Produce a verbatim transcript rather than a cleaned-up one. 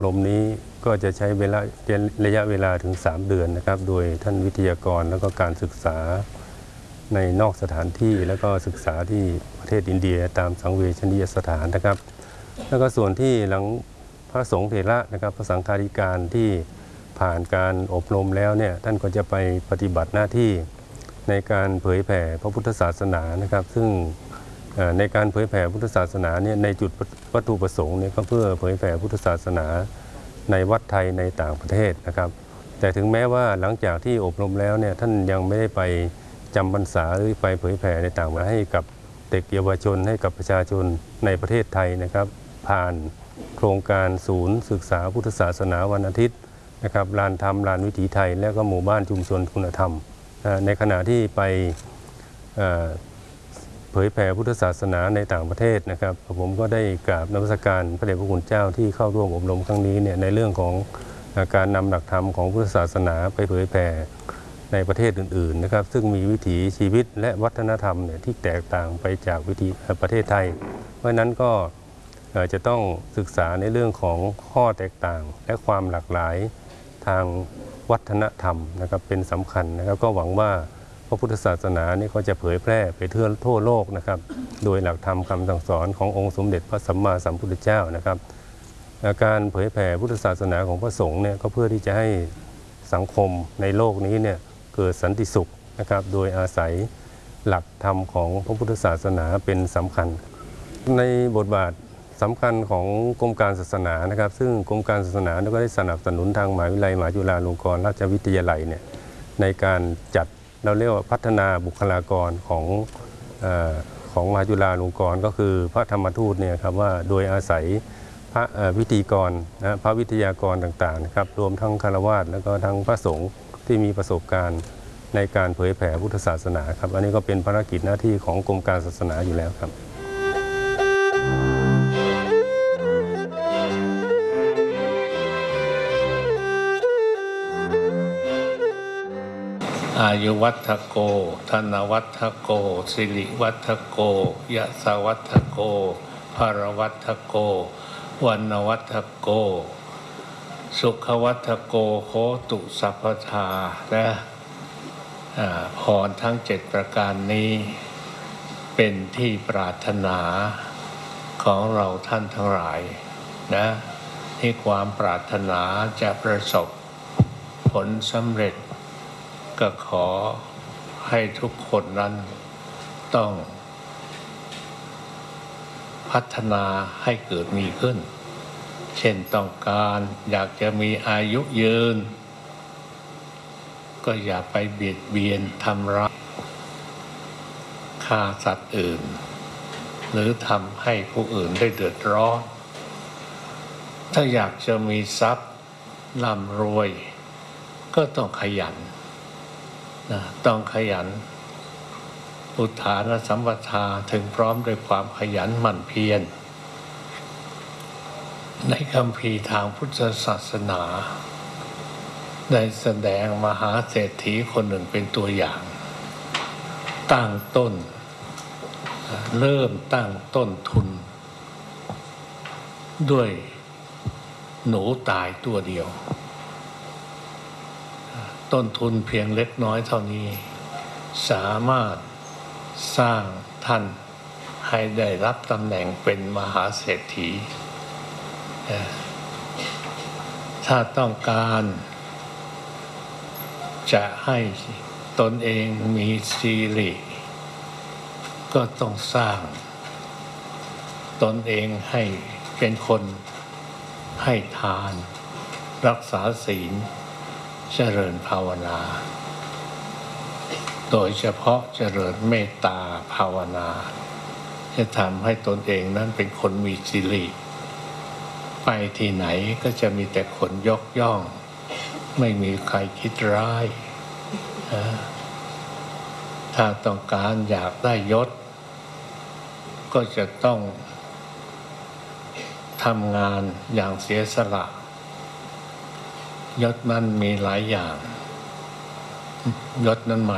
ลมนี้ก็จะใช้เวลาระยะเวลาถึงสามเดือนนะครับโดยท่านวิทยากรแล้วก็การศึกษาในนอกสถานที่แล้วก็ศึกษาที่ประเทศอินเดียตามสังเวชนียสถานนะครับแล้วก็ส่วนที่หลังพระสงฆ์เถระนะครับพระสังฆาธิการที่ผ่านการอบรมแล้วเนี่ยท่านก็จะไปปฏิบัติหน้าที่ในการเผยแผ่พระพุทธศาสนานะครับซึ่งในการเผยแผ่พุทธศาสนาเนี่ยในจุดวัตถุประสงค์เนี่ยก็เพื่อเผยแผ่พุทธศาสนาในวัดไทยในต่างประเทศนะครับแต่ถึงแม้ว่าหลังจากที่อบรมแล้วเนี่ยท่านยังไม่ได้ไปจำพรรษาหรือไปเผยแผ่ในต่างประเทศให้กับเด็กเยาวชนให้กับประชาชนในประเทศไทยนะครับผ่านโครงการศูนย์ศึกษาพุทธศาสนาวันอาทิตย์นะครับลานธรรมลานวิถีไทยและก็หมู่บ้านชุมชนคุณธรรมในขณะที่ไปเผยแผ่พุทธศาสนาในต่างประเทศนะครับผมก็ได้กราบนมัสการพระเดชพระคุณเจ้าที่เข้าร่วมอบรมครั้งนี้เนี่ยในเรื่องของการนำหลักธรรมของพุทธศาสนาไปเผยแผ่ในประเทศอื่นๆนะครับซึ่งมีวิถีชีวิตและวัฒนธรรมเนี่ยที่แตกต่างไปจากวิถีประเทศไทยเพราะนั้นก็จะต้องศึกษาในเรื่องของข้อแตกต่างและความหลากหลายทางวัฒนธรรมนะครับเป็นสำคัญนะครับก็หวังว่าพระพุทธศาสนานี่ก็จะเผยแพร่ไปทั่วทั่วโลกนะครับโดยหลักธรรมคำสั่งสอนขององค์สมเด็จพระสัมมาสัมพุทธเจ้านะครับการเผยแผ่พุทธศาสนาของพระสงฆ์เนี่ยก็เพื่อที่จะให้สังคมในโลกนี้เนี่ยเกิดสันติสุขนะครับโดยอาศัยหลักธรรมของพระพุทธศาสนาเป็นสำคัญในบทบาทสำคัญของกรมการศาสนานะครับซึ่งกรมการศาสนาก็ได้สนับสนุนทางมหาวิทยาลัยมหาจุฬาลงกรณราชวิทยาลัยเนี่ยในการจัดเราเรียกว่าพัฒนาบุคลากรของเอ่อของมหาจุฬาลงกรณ์ก็คือพระธรรมทูตเนี่ยครับว่าโดยอาศัยพระวิทยากรนะพระวิทยากรต่างๆนะครับรวมทั้งฆราวาสแล้วก็ทั้งพระสงฆ์ที่มีประสบการณ์ในการเผยแผ่พุทธศาสนาครับอันนี้ก็เป็นภารกิจหน้าที่ของกรมการศาสนาอยู่แล้วครับอายุวัฒโกธนวัฒโกสิริวัฒโกยะสวัฒโกภรวัฒโกวันวัฒโกสุขวัฒโกโหตุสัพพทาและพรทั้งเจ็ดประการนี้เป็นที่ปรารถนาของเราท่านทั้งหลายนะที่ความปรารถนาจะประสบผลสำเร็จก็ขอให้ทุกคนนั้นต้องพัฒนาให้เกิดมีขึ้นเช่นต้องการอยากจะมีอายุยืนก็อย่าไปเบียดเบียนทำร้ายฆ่าสัตว์อื่นหรือทำให้ผู้อื่นได้เดือดร้อนถ้าอยากจะมีทรัพย์ร่ำรวยก็ต้องขยันนะต้องขยันอุทานสัมปทาถึงพร้อมด้วยความขยันหมั่นเพียรในคัมภีร์ทางพุทธศาสนาได้แสดงมหาเศรษฐีคนหนึ่งเป็นตัวอย่างตั้งต้นเริ่มตั้งต้นทุนด้วยหนูตายตัวเดียวต้นทุนเพียงเล็กน้อยเท่านี้สามารถสร้างท่านให้ได้รับตำแหน่งเป็นมหาเศรษฐีถ้าต้องการจะให้ตนเองมีสิริก็ต้องสร้างตนเองให้เป็นคนให้ทานรักษาศีลเจริญภาวนาโดยเฉพาะเจริญเมตตาภาวนาจะทำให้ตนเองนั้นเป็นคนมีสิริไปที่ไหนก็จะมีแต่คนยกย่องไม่มีใครคิดร้ายถ้าต้องการอยากได้ยศก็จะต้องทำงานอย่างเสียสละยศนั้นมีหลายอย่างยศนั้นหมาย